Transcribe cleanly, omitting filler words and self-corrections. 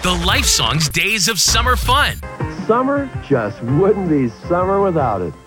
The Life Songs Days of Summer Fun. Summer just wouldn't be summer without it.